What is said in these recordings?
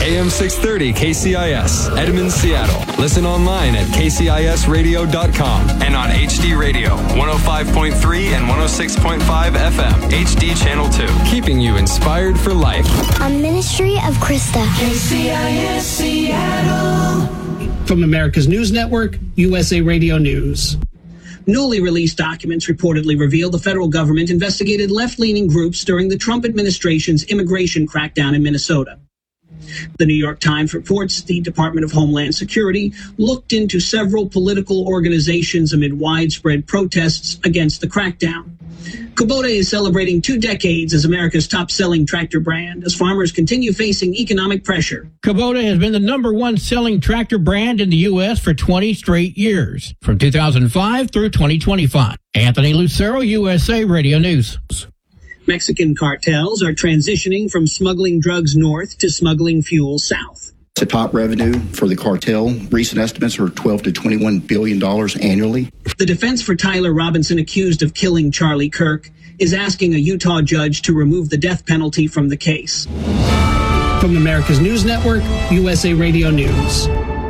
AM 630 KCIS, Edmond, Seattle. Listen online at kcisradio.com and on HD Radio, 105.3 and 106.5 FM, HD Channel 2. Keeping you inspired for life. A ministry of Krista. KCIS Seattle. From America's News Network, USA Radio News. Newly released documents reportedly reveal the federal government investigated left-leaning groups during the Trump administration's immigration crackdown in Minnesota. The New York Times reports the Department of Homeland Security looked into several political organizations amid widespread protests against the crackdown. Kubota is celebrating 2 decades as America's top-selling tractor brand as farmers continue facing economic pressure. Kubota has been the #1 selling tractor brand in the U.S. for 20 straight years, from 2005 through 2025. Anthony Lucero, USA Radio News. Mexican cartels are transitioning from smuggling drugs north to smuggling fuel south. The top revenue for the cartel, recent estimates are $12 to $21 billion annually. The defense for Tyler Robinson, accused of killing Charlie Kirk, is asking a Utah judge to remove the death penalty from the case. From America's News Network, USA Radio News.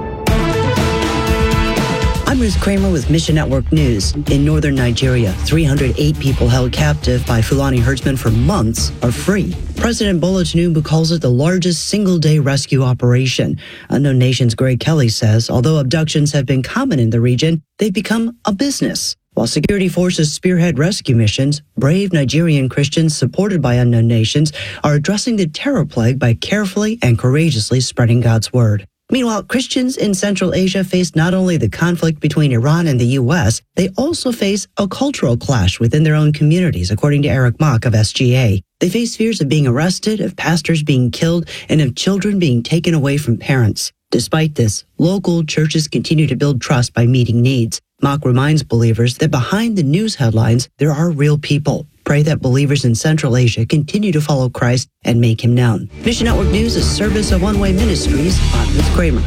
I'm Ruth Kramer with Mission Network News. In northern Nigeria, 308 people held captive by Fulani herdsmen for months are free. President Bola Tinubu calls it the largest single-day rescue operation. Unknown Nation's Greg Kelly says, although abductions have been common in the region, they've become a business. While security forces spearhead rescue missions, brave Nigerian Christians supported by Unknown Nations are addressing the terror plague by carefully and courageously spreading God's word. Meanwhile, Christians in Central Asia face not only the conflict between Iran and the U.S., they also face a cultural clash within their own communities, according to Eric Mock of SGA. They face fears of being arrested, of pastors being killed, and of children being taken away from parents. Despite this, local churches continue to build trust by meeting needs. Mock reminds believers that behind the news headlines, there are real people. Pray that believers in Central Asia continue to follow Christ and make him known. Mission Network News is a service of One Way Ministries. I'm Ruth Kramer.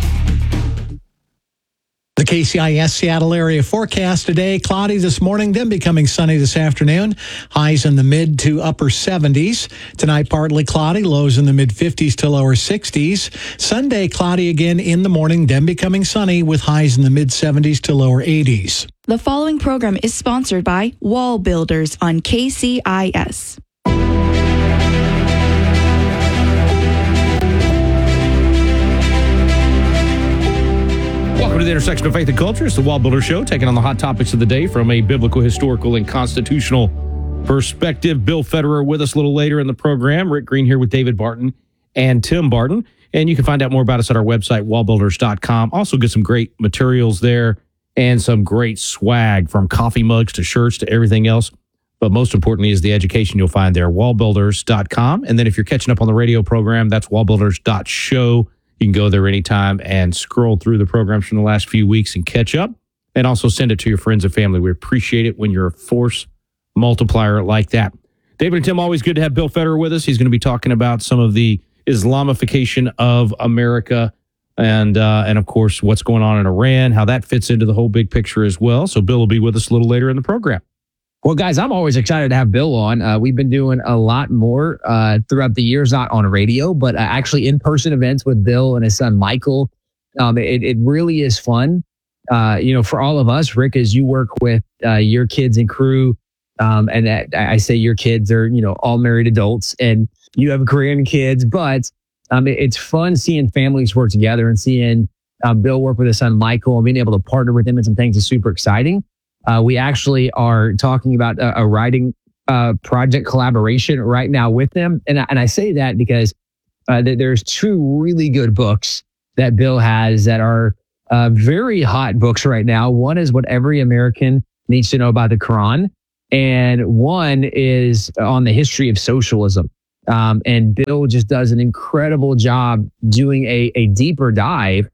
The KCIS Seattle area forecast today, cloudy this morning, then becoming sunny this afternoon. Highs in the mid to upper 70s. Tonight, partly cloudy, lows in the mid 50s to lower 60s. Sunday, cloudy again in the morning, then becoming sunny with highs in the mid 70s to lower 80s. The following program is sponsored by Wall Builders on KCIS. Welcome to the intersection of faith and culture. It's the Wall Builder Show, taking on the hot topics of the day from a biblical, historical, and constitutional perspective. Bill Federer with us a little later in the program. Rick Green here with David Barton and Tim Barton. And you can find out more about us at our website, wallbuilders.com. Also get some great materials there and some great swag, from coffee mugs to shirts to everything else. But most importantly is the education you'll find there, wallbuilders.com. And then if you're catching up on the radio program, that's wallbuilders.show. You can go there anytime and scroll through the programs from the last few weeks and catch up, and also send it to your friends and family. We appreciate it when you're a force multiplier like that. David and Tim, always good to have Bill Federer with us. He's going to be talking about some of the Islamification of America and of course, what's going on in Iran, how that fits into the whole big picture as well. So Bill will be with us a little later in the program. Well, guys, I'm always excited to have Bill on. We've been doing a lot more throughout the years, not on radio, but actually in-person events with Bill and his son, Michael. It really is fun. For all of us, Rick, as you work with your kids and crew, and I say your kids are, all married adults, and you have Korean kids, but it's fun seeing families work together and seeing Bill work with his son, Michael, and being able to partner with him in some things is super exciting. We actually are talking about a writing project collaboration right now with them. And I say that because there's 2 really good books that Bill has that are very hot books right now. One is What Every American Needs to Know About the Quran. And one is on the history of socialism. And Bill just does an incredible job doing a deeper dive.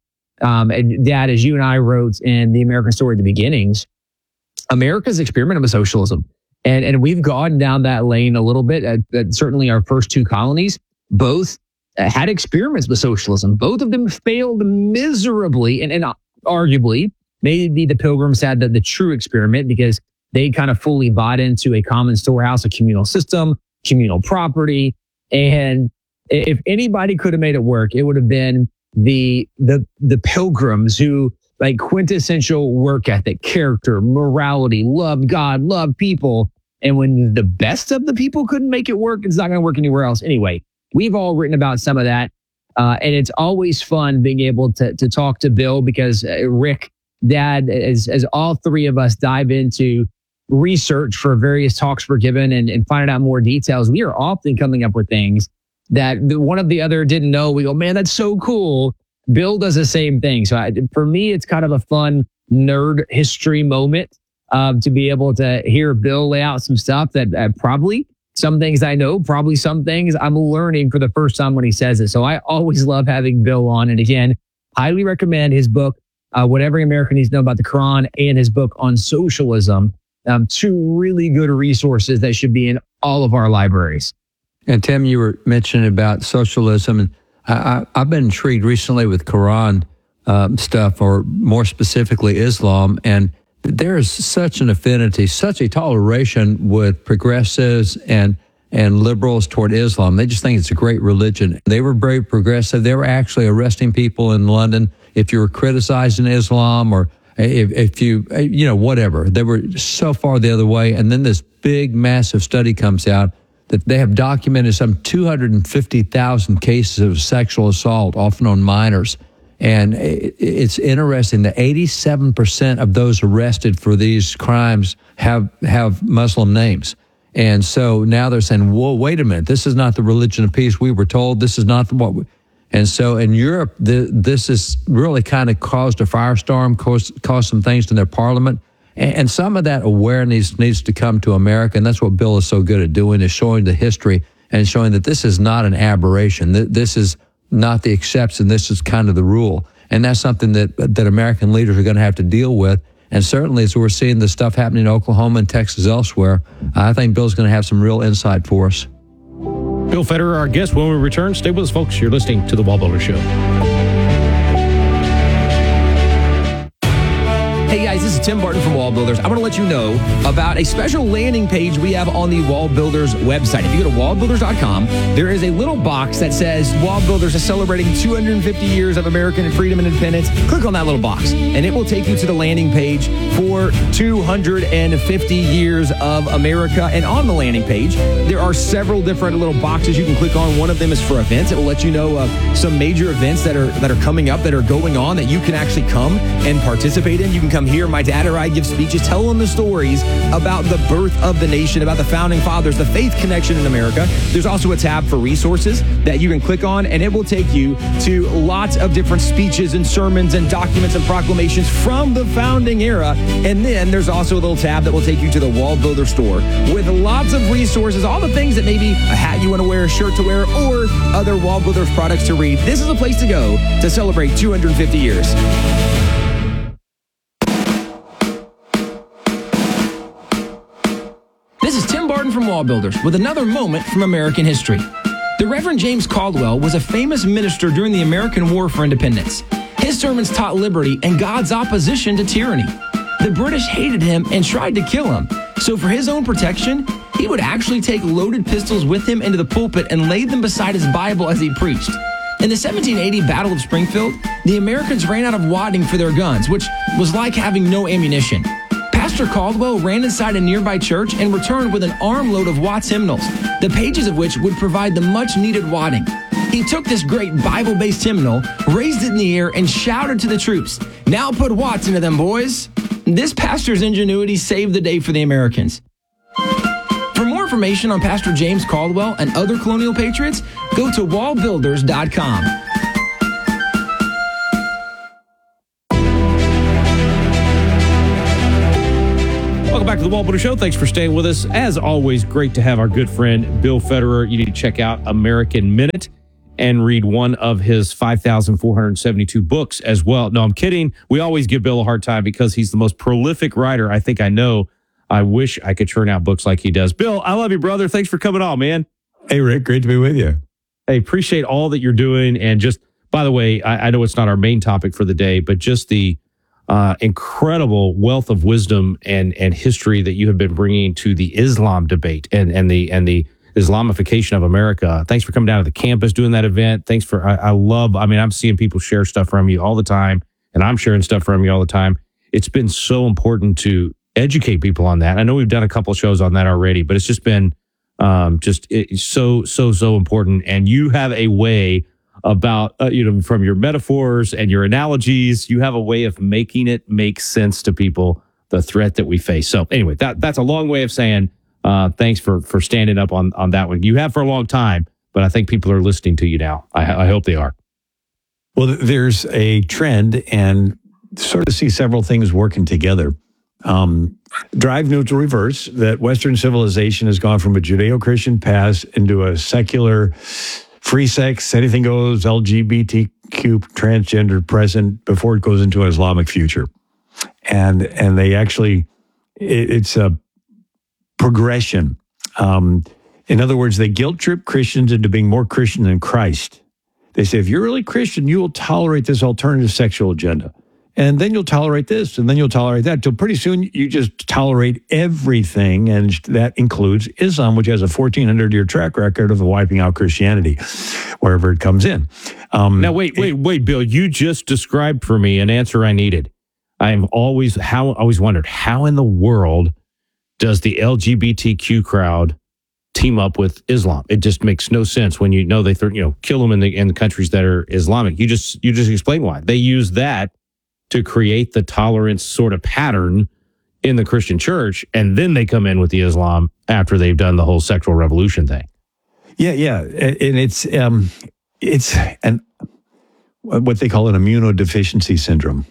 And Dad, as you and I wrote in The American Story at the Beginnings, America's experiment with socialism. And we've gone down that lane a little bit. Certainly our first 2 colonies, both had experiments with socialism. Both of them failed miserably. And arguably, maybe the Pilgrims had the true experiment because they kind of fully bought into a common storehouse, a communal system, communal property. And if anybody could have made it work, it would have been the pilgrims who, like, quintessential work ethic, character, morality, love God, love people. And when the best of the people couldn't make it work, it's not going to work anywhere else. Anyway, we've all written about some of that. And it's always fun being able to talk to Bill, because Rick, Dad, as all three of us dive into research for various talks we're given and finding out more details, we are often coming up with things that one of the other didn't know. We go, man, that's so cool. Bill does the same thing. So for me, it's kind of a fun nerd history moment to be able to hear Bill lay out some stuff that probably some things I know, probably some things I'm learning for the first time when he says it. So I always love having Bill on. And again, highly recommend his book, What Every American Needs to Know About the Quran, and his book on socialism. Two really good resources that should be in all of our libraries. And Tim, you were mentioning about socialism, and I've been intrigued recently with Quran stuff, or more specifically Islam, and there is such an affinity, such a toleration with progressives and liberals toward Islam. They just think it's a great religion. They were very progressive. They were actually arresting people in London if you were criticizing Islam, or if you whatever. They were so far the other way. And then this big, massive study comes out that they have documented some 250,000 cases of sexual assault, often on minors. And it's interesting that 87% of those arrested for these crimes have Muslim names. And so now they're saying, whoa, wait a minute, this is not the religion of peace we were told. This is not what we... And so in Europe, this has really kind of caused a firestorm, caused some things in their parliament. And some of that awareness needs to come to America. And that's what Bill is so good at doing, is showing the history and showing that this is not an aberration. This is not the exception. This is kind of the rule. And that's something that American leaders are going to have to deal with. And certainly as we're seeing the stuff happening in Oklahoma and Texas elsewhere, I think Bill's going to have some real insight for us. Bill Federer, our guest. When we return, stay with us, folks. You're listening to The Wall Builder Show. Hey guys, this is Tim Barton from Wall Builders. I want to let you know about a special landing page we have on the Wall Builders website. If you go to wallbuilders.com, there is a little box that says Wall Builders is celebrating 250 years of American freedom and independence. Click on that little box, and it will take you to the landing page for 250 years of America. And on the landing page, there are several different little boxes you can click on. One of them is for events. It will let you know of some major events that are coming up, that are going on, that you can actually come and participate in. You can come hear my dad or I give speeches, tell them the stories about the birth of the nation, about the founding fathers, the faith connection in America. There's also a tab for resources that you can click on, and it will take you to lots of different speeches and sermons and documents and proclamations from the founding era. And then there's also a little tab that will take you to the Wall Builder store with lots of resources, all the things that maybe a hat you want to wear, a shirt to wear, or other Wall Builders products to read. This is a place to go to celebrate 250 years. This is Tim Barton from Wall Builders with another moment from American history. The Reverend James Caldwell was a famous minister during the American War for Independence. His sermons taught liberty and God's opposition to tyranny. The British hated him and tried to kill him. So for his own protection, he would actually take loaded pistols with him into the pulpit and lay them beside his Bible as he preached. In the 1780 Battle of Springfield, the Americans ran out of wadding for their guns, which was like having no ammunition. Pastor Caldwell ran inside a nearby church and returned with an armload of Watts hymnals, the pages of which would provide the much-needed wadding. He took this great Bible-based hymnal, raised it in the air, and shouted to the troops, "Now put Watts into them, boys." This pastor's ingenuity saved the day for the Americans. For more information on Pastor James Caldwell and other colonial patriots, go to wallbuilders.com. Welcome back to the Wall Builder Show. Thanks for staying with us. As always, great to have our good friend Bill Federer. You need to check out American Minute and read one of his 5,472 books as well. No, I'm kidding. We always give Bill a hard time because he's the most prolific writer I think I know. I wish I could churn out books like he does. Bill, I love you, brother. Thanks for coming on, man. Hey, Rick. Great to be with you. Hey, appreciate all that you're doing. And just, by the way, I know it's not our main topic for the day, but just the incredible wealth of wisdom and history that you have been bringing to the Islam debate and the Islamification of America. Thanks for coming down to the campus, doing that event. Thanks for, I'm seeing people share stuff from you all the time, and I'm sharing stuff from you all the time. It's been so important to educate people on that. I know we've done a couple of shows on that already, but it's just been so important. And you have a way about, from your metaphors and your analogies, you have a way of making it make sense to people, the threat that we face. So anyway, that's a long way of saying thanks for standing up on that one. You have for a long time, but I think people are listening to you now. I hope they are. Well, there's a trend and sort of see several things working together. Drive neutral reverse, that Western civilization has gone from a Judeo-Christian past into a secular, free sex, anything goes, LGBTQ, transgender present before it goes into an Islamic future. And they actually, it's a progression. In other words, they guilt trip Christians into being more Christian than Christ. They say, if you're really Christian, you will tolerate this alternative sexual agenda. And then you'll tolerate this, and then you'll tolerate that. Till pretty soon, you just tolerate everything, and that includes Islam, which has a 1,400-year track record of wiping out Christianity wherever it comes in. Now, wait, Bill. You just described for me an answer I needed. I've always wondered, how in the world does the LGBTQ crowd team up with Islam? It just makes no sense when you know they kill them in the countries that are Islamic. You just explain why. They use that to create the tolerance sort of pattern in the Christian church, and then they come in with the Islam after they've done the whole sexual revolution thing. Yeah, and it's what they call an immunodeficiency syndrome.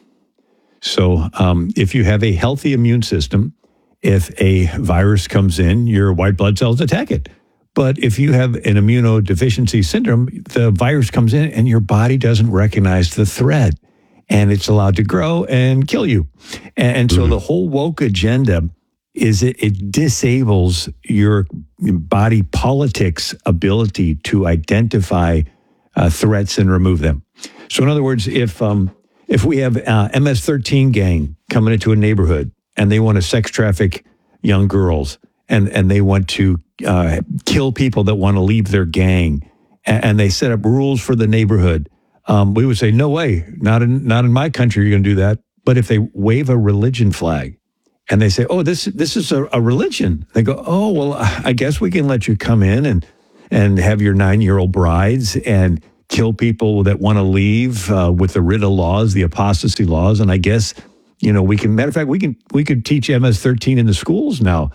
So if you have a healthy immune system, if a virus comes in, your white blood cells attack it. But if you have an immunodeficiency syndrome, the virus comes in and your body doesn't recognize the threat, and it's allowed to grow and kill you. And so the whole woke agenda is it disables your body politic's ability to identify threats and remove them. So in other words, if we have MS-13 gang coming into a neighborhood and they want to sex traffic young girls and they want to kill people that want to leave their gang, and they set up rules for the neighborhood, we would say, no way, not in my country you're going to do that. But if they wave a religion flag and they say, oh, this is a religion, they go, oh, well, I guess we can let you come in and have your 9-year-old brides and kill people that want to leave with the Ridda laws, the apostasy laws. And I guess, we can, matter of fact, we could teach MS-13 in the schools now,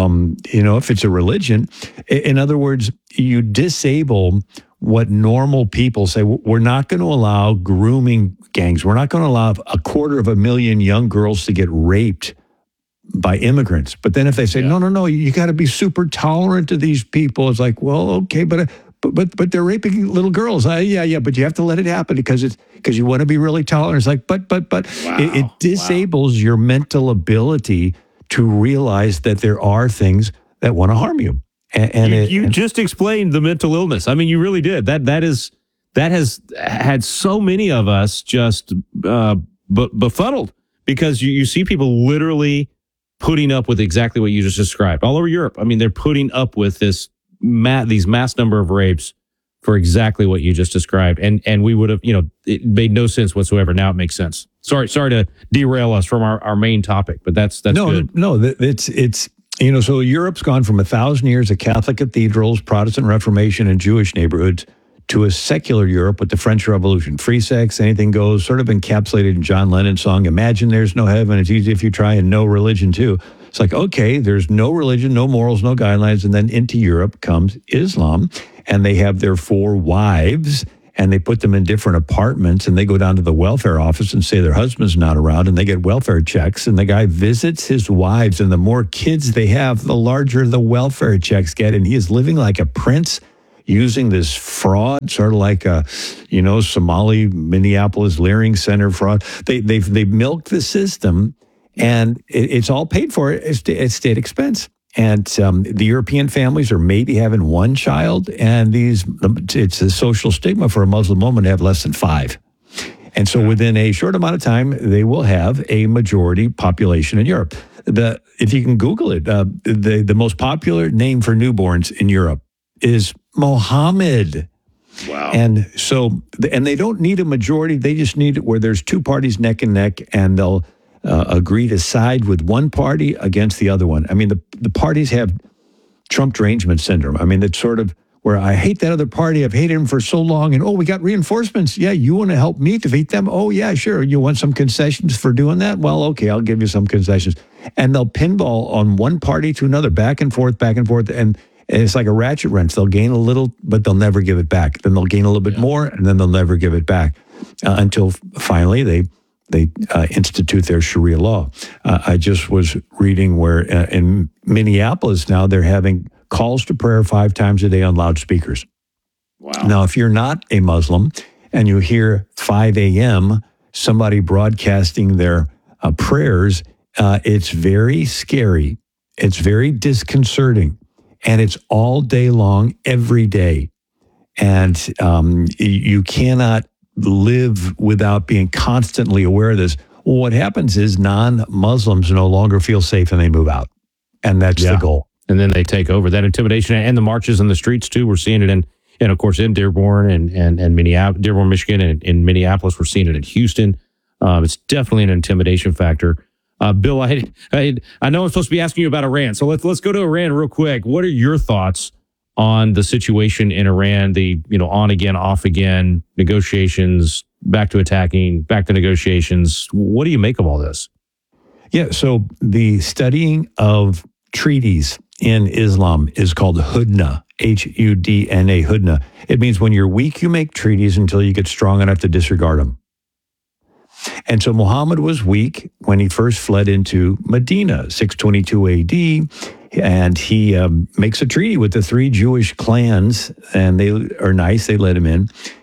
if it's a religion. In other words, you disable what normal people say. We're not going to allow grooming gangs. We're not going to allow 250,000 young girls to get raped by immigrants. But then if they say, no, you got to be super tolerant to these people, it's like, well, okay, but they're raping little girls. But you have to let it happen because you want to be really tolerant. It's like, but it disables your mental ability to realize that there are things that want to harm you. And you just explained the mental illness. I mean, you really did. That has had so many of us just befuddled because you see people literally putting up with exactly what you just described all over Europe. I mean, they're putting up with these mass number of rapes for exactly what you just described. And we would have, it made no sense whatsoever. Now it makes sense. Sorry to derail us from our main topic, but that's good. No, it's so Europe's gone from 1,000 years of Catholic cathedrals, Protestant Reformation, and Jewish neighborhoods to a secular Europe with the French Revolution. Free sex, anything goes, sort of encapsulated in John Lennon's song, Imagine There's No Heaven, It's Easy If You Try, and no religion too. It's like, okay, there's no religion, no morals, no guidelines, and then into Europe comes Islam, and they have their 4 wives, and they put them in different apartments, and they go down to the welfare office and say their husband's not around, and they get welfare checks, and the guy visits his wives, and the more kids they have, the larger the welfare checks get, and he is living like a prince using this fraud, sort of like a, Somali Minneapolis Leering Center fraud. They've milked the system, and it's all paid for at state expense. And the European families are maybe having 1 child, and it's a social stigma for a Muslim woman to have less than 5. And so within a short amount of time, they will have a majority population in Europe. If you can Google it, the most popular name for newborns in Europe is Mohammed. Wow. And so, and they don't need a majority. They just need it where there's two parties neck and neck, and they'll agree to side with one party against the other one. I mean, the parties have Trump derangement syndrome. I mean, it's sort of where I hate that other party. I've hated him for so long. And, we got reinforcements. Yeah, you want to help me defeat them? Oh, yeah, sure. You want some concessions for doing that? Well, okay, I'll give you some concessions. And they'll pinball on one party to another, back and forth. And it's like a ratchet wrench. They'll gain a little, but they'll never give it back. Then they'll gain a little bit more, and then they'll never give it back until finally they institute their Sharia law. I just was reading where in Minneapolis now they're having calls to prayer 5 times a day on loudspeakers. Wow. Now, if you're not a Muslim and you hear 5 a.m. somebody broadcasting their prayers, it's very scary. It's very disconcerting. And it's all day long, every day. And you cannot live without being constantly aware of this. Well, what happens is non-Muslims no longer feel safe and they move out. And that's the goal. And then they take over that intimidation and the marches in the streets too. We're seeing it and of course in Dearborn and Minneapolis, Dearborn, Michigan, and in Minneapolis. We're seeing it in Houston. It's definitely an intimidation factor. Bill, I know I'm supposed to be asking you about Iran, so let's go to Iran real quick. What are your thoughts on the situation in Iran? The on again, off again negotiations, back to attacking, back to negotiations. What do you make of all this? Yeah, so the studying of treaties in Islam is called Hudna, Hudna, Hudna. It means when you're weak, you make treaties until you get strong enough to disregard them. And so Muhammad was weak when he first fled into Medina, 622 AD, and he makes a treaty with the 3 Jewish clans, and they are nice. They let him in.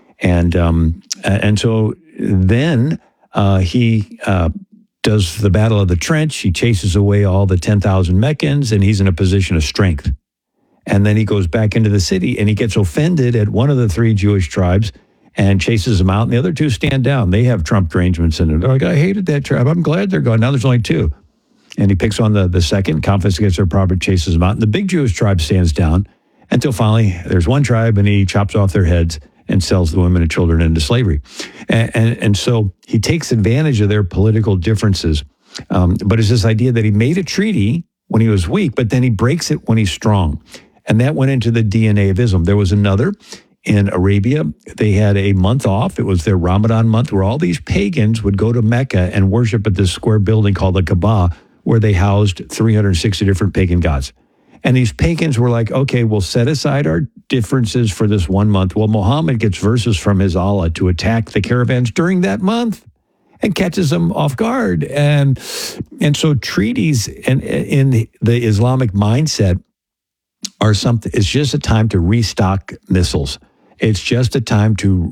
And so then he does the Battle of the Trench. He chases away all the 10,000 Meccans, and he's in a position of strength. And then he goes back into the city, and he gets offended at one of the 3 Jewish tribes and chases them out, and the other 2 stand down. They have Trump derangements in it. They're like, I hated that tribe. I'm glad they're gone. Now there's only 2. And he picks on the second, confiscates their property, chases them out. And the big Jewish tribe stands down until finally there's one tribe, and he chops off their heads and sells the women and children into slavery. And so he takes advantage of their political differences. But it's this idea that he made a treaty when he was weak, but then he breaks it when he's strong. And that went into the DNA of Islam. There was another in Arabia. They had a month off. It was their Ramadan month, where all these pagans would go to Mecca and worship at this square building called the Kaaba, where they housed 360 different pagan gods. And these pagans were like, okay, we'll set aside our differences for this 1 month. Well, Muhammad gets verses from his Allah to attack the caravans during that month and catches them off guard. And so treaties in the Islamic mindset are something, it's just a time to restock missiles. It's just a time to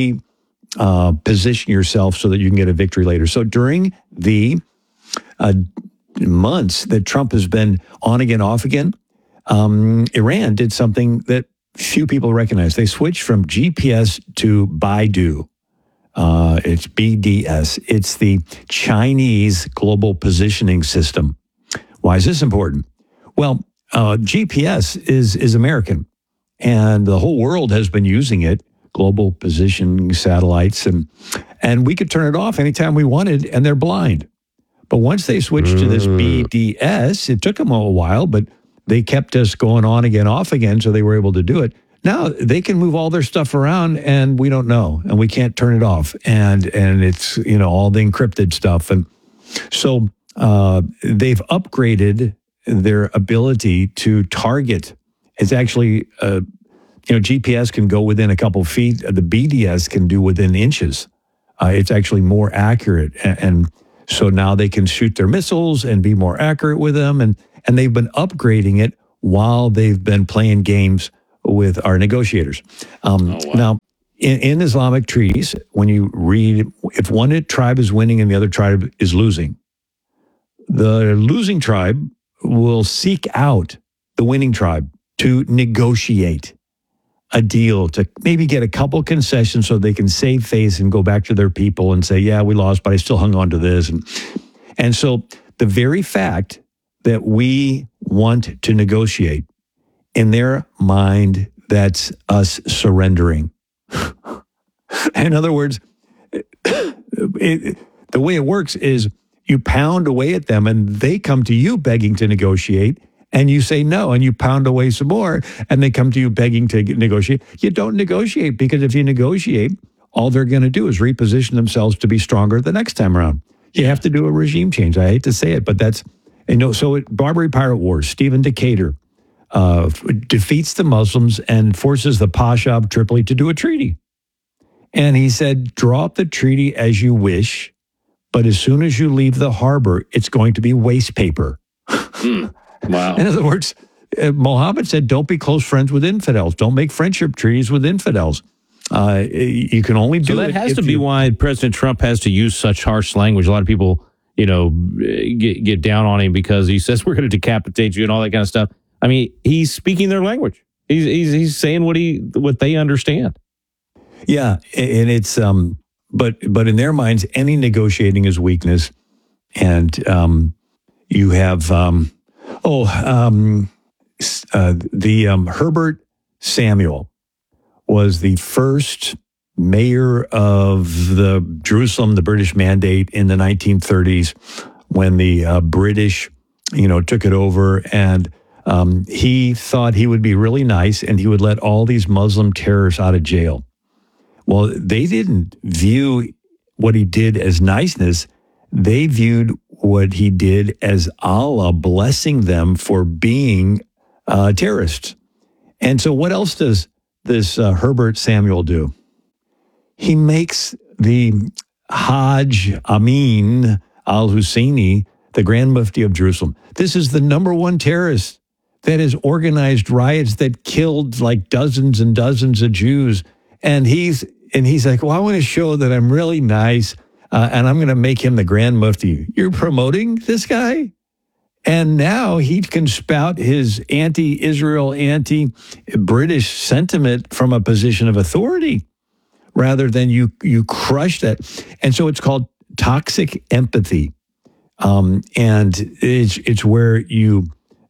position yourself so that you can get a victory later. So during the months that Trump has been on again, off again, Iran did something that few people recognize. They switched from GPS to Baidu. It's BDS. It's the Chinese Global Positioning System. Why is this important? Well, GPS is American, and the whole world has been using it, global positioning satellites, and we could turn it off anytime we wanted, and they're blind. But once they switched to this BDS, it took them a while, but they kept us going on again, off again, so they were able to do it. Now they can move all their stuff around, and we don't know, and we can't turn it off, and it's all the encrypted stuff, and so they've upgraded their ability to target. It's actually GPS can go within a couple feet. The BDS can do within inches. It's actually more accurate, and so now they can shoot their missiles and be more accurate with them, and they've been upgrading it while they've been playing games with our negotiators. Now, in Islamic treaties, when you read, if one tribe is winning and the other tribe is losing, the losing tribe will seek out the winning tribe to negotiate a deal, to maybe get a couple concessions so they can save face and go back to their people and say, yeah, we lost, but I still hung on to this. And so the very fact that we want to negotiate in their mind, that's us surrendering. In other words, the way it works is you pound away at them and they come to you begging to negotiate, and you say no, and you pound away some more, and they come to you begging to negotiate. You don't negotiate, because if you negotiate, all they're going to do is reposition themselves to be stronger the next time around. You have to do a regime change. I hate to say it, but that's, so at Barbary Pirate Wars, Stephen Decatur defeats the Muslims and forces the Pasha of Tripoli to do a treaty. And he said, draw up the treaty as you wish, but as soon as you leave the harbor, it's going to be waste paper. Wow. In other words, Muhammad said, don't be close friends with infidels. Don't make friendship treaties with infidels. You can only do it. So that has to be why President Trump has to use such harsh language. A lot of people, get down on him because he says we're going to decapitate you and all that kind of stuff. I mean, he's speaking their language. He's saying what they understand. Yeah, and it's but in their minds, any negotiating is weakness, and you have Herbert Samuel was the first mayor of the Jerusalem, the British Mandate in the 1930s, when the British, took it over, and he thought he would be really nice and he would let all these Muslim terrorists out of jail. Well, they didn't view what he did as niceness. They viewed what he did as Allah blessing them for being terrorists. And so what else does this Herbert Samuel do? He makes the Hajj Amin al-Husseini the Grand Mufti of Jerusalem. This is the number one terrorist that has organized riots that killed like dozens and dozens of Jews. And he's like, well, I want to show that I'm really nice, and I'm going to make him the Grand Mufti. You're promoting this guy? And now he can spout his anti-Israel, anti-British sentiment from a position of authority rather than you crush that. And so it's called toxic empathy. And it's where you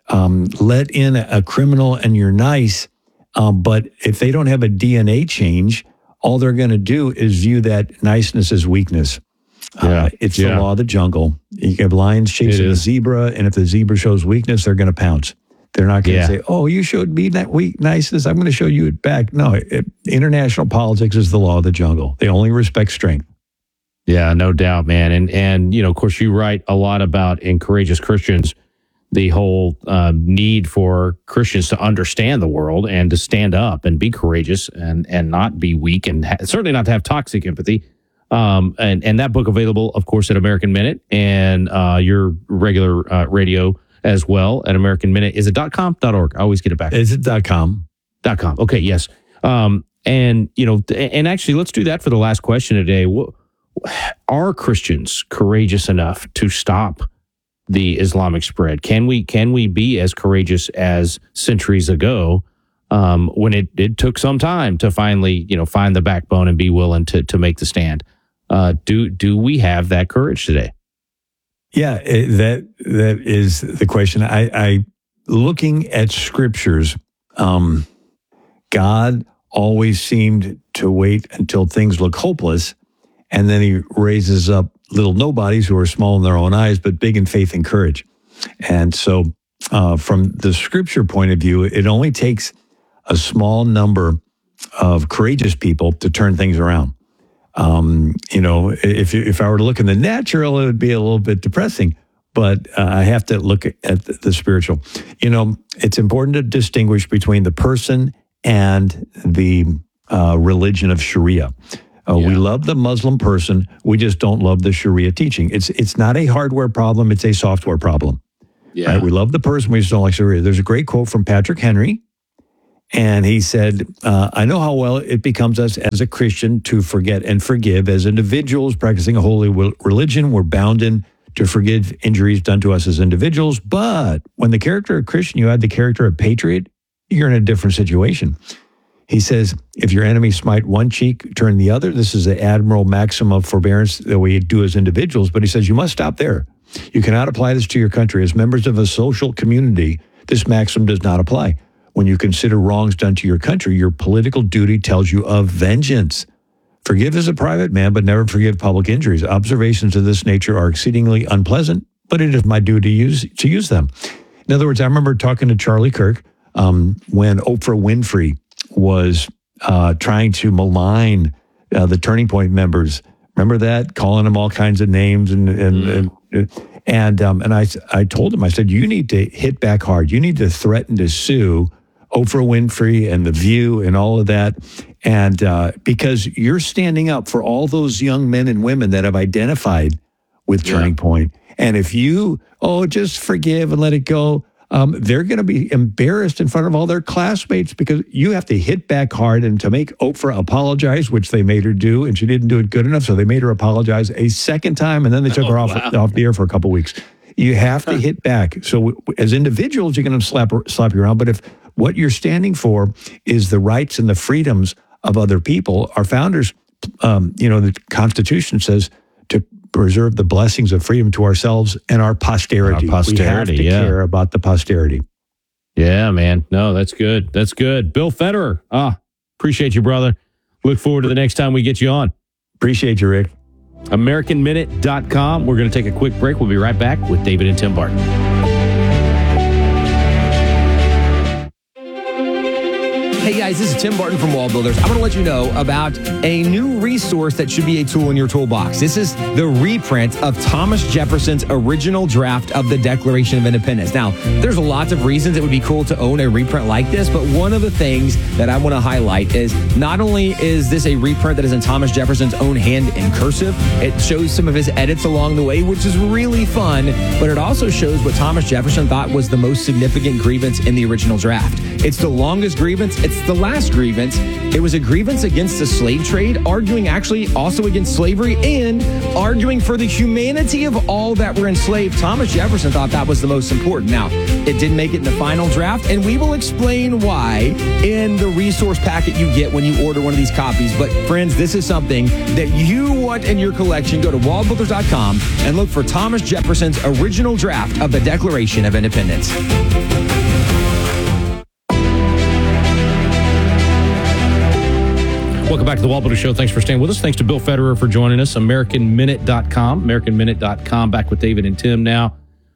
let in a criminal and you're nice, but if they don't have a DNA change, all they're going to do is view that niceness as weakness. It's the law of the jungle. You have lions chasing a zebra, and if the zebra shows weakness, they're going to pounce. They're not going to say, oh, you showed me that weak niceness, I'm going to show you it back. No, international politics is the law of the jungle. They only respect strength. Yeah, no doubt, man. And of course, you write a lot about, in Courageous Christians, the whole need for Christians to understand the world and to stand up and be courageous and not be weak, and certainly not to have toxic empathy. And that book available, of course, at American Minute and your regular radio as well at American Minute. Is it .com? .org? I always get it back. Is it .com? .com. Okay, yes. And actually, let's do that for the last question today. Are Christians courageous enough to stop the Islamic spread? Can we be as courageous as centuries ago, when it took some time to finally, find the backbone and be willing to make the stand? Do we have that courage today? Yeah, that is the question. I looking at scriptures, God always seemed to wait until things look hopeless, and then he raises up little nobodies who are small in their own eyes, but big in faith and courage. And so from the scripture point of view, it only takes a small number of courageous people to turn things around. If I were to look in the natural, it would be a little bit depressing, but I have to look at the spiritual. It's important to distinguish between the person and the religion of Sharia. We love the Muslim person. We just don't love the Sharia teaching. It's not a hardware problem. It's a software problem. Yeah. Right? We love the person. We just don't like Sharia. There's a great quote from Patrick Henry. And he said, I know how well it becomes us as a Christian to forget and forgive. As individuals practicing a holy religion, we're bounden to forgive injuries done to us as individuals. But when the character of Christian, you add the character of patriot, you're in a different situation. He says, if your enemy smite one cheek, turn the other. This is the admirable maxim of forbearance that we do as individuals. But he says, you must stop there. You cannot apply this to your country. As members of a social community, this maxim does not apply. when you consider wrongs done to your country, your political duty tells you of vengeance. Forgive as a private man, but never forgive public injuries. Observations of this nature are exceedingly unpleasant, but it is my duty to use them. In other words, I remember talking to Charlie Kirk when Oprah Winfrey was trying to malign the Turning Point members. Remember that? Calling them all kinds of names and I told him, I said, you need to hit back hard. You need to threaten to sue Oprah Winfrey and The View and all of that. And because you're standing up for all those young men and women that have identified with Turning Point. And if you, just forgive and let it go, they're going to be embarrassed in front of all their classmates because you have to hit back hard. And to make Oprah apologize, which they made her do, and she didn't do it good enough, so they made her apologize a second time, and then they took her off the air for a couple weeks. You have to hit back. So as individuals, you're going to slap you around. But if what you're standing for is the rights and the freedoms of other people, our founders, the Constitution says to preserve the blessings of freedom to ourselves and our posterity. We have to care about the posterity. Yeah, man. No, that's good. That's good. Bill Federer. Appreciate you, brother. Look forward to the next time we get you on. Appreciate you, Rick. AmericanMinute.com. We're going to take a quick break. We'll be right back with David and Tim Barton. Hey guys, this is Tim Barton from Wall Builders. I want to let you know about a new resource that should be a tool in your toolbox. This is the reprint of Thomas Jefferson's original draft of the Declaration of Independence. Now, there's lots of reasons it would be cool to own a reprint like this, but one of the things that I want to highlight is not only is this a reprint that is in Thomas Jefferson's own hand in cursive, it shows some of his edits along the way, which is really fun, but it also shows what Thomas Jefferson thought was the most significant grievance in the original draft. It's the longest grievance. It's the last grievance. It was a grievance against the slave trade, arguing actually also against slavery and arguing for the humanity of all that were enslaved. Thomas Jefferson thought that was the most important. Now, it didn't make it in the final draft, and we will explain why in the resource packet you get when you order one of these copies. But friends, this is something that you want in your collection. Go to wallbuilders.com and look for Thomas Jefferson's original draft of the Declaration of Independence. Welcome back to the Wall Builder Show. Thanks for staying with us. Thanks to Bill Federer for joining us. AmericanMinute.com. AmericanMinute.com. Back with David and Tim now.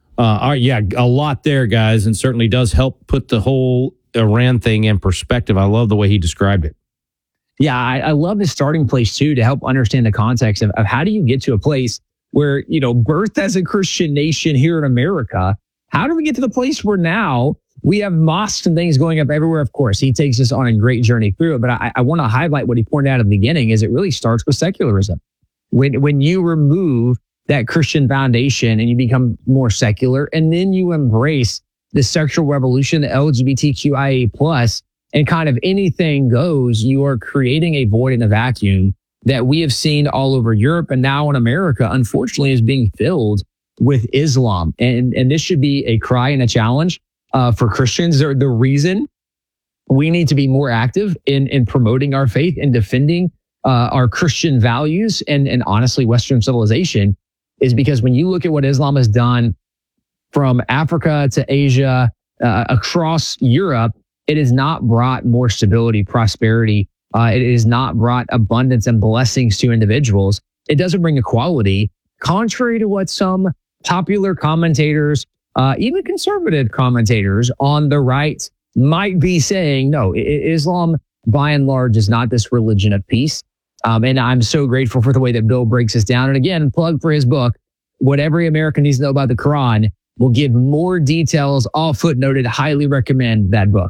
A lot there, guys, and certainly does help put the whole Iran thing in perspective. I love the way he described it. Yeah, I love his starting place, too, to help understand the context of how do you get to a place where, birthed as a Christian nation here in America, how do we get to the place where now we have mosques and things going up everywhere? Of course, he takes us on a great journey through it. But I want to highlight what he pointed out at the beginning is it really starts with secularism. When you remove that Christian foundation and you become more secular, and then you embrace the sexual revolution, the LGBTQIA+, and kind of anything goes, you are creating a void in a vacuum that we have seen all over Europe and now in America, unfortunately, is being filled with Islam. And this should be a cry and a challenge for Christians. The reason we need to be more active in promoting our faith and defending our Christian values and honestly Western civilization is because when you look at what Islam has done from Africa to Asia, across Europe, it has not brought more stability, prosperity. It has not brought abundance and blessings to individuals. It doesn't bring equality, contrary to what some popular commentators, even conservative commentators on the right might be saying. No, Islam, by and large, is not this religion of peace. And I'm so grateful for the way that Bill breaks this down. And again, plug for his book, What Every American Needs to Know About the Quran. Will give more details, all footnoted. Highly recommend that book.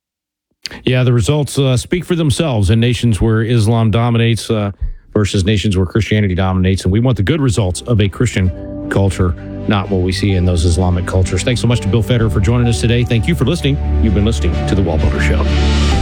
Yeah, the results speak for themselves in nations where Islam dominates versus nations where Christianity dominates. And we want the good results of a Christian culture, not what we see in those Islamic cultures. Thanks so much to Bill Federer for joining us today. Thank you for listening. You've been listening to The Wall Builder Show.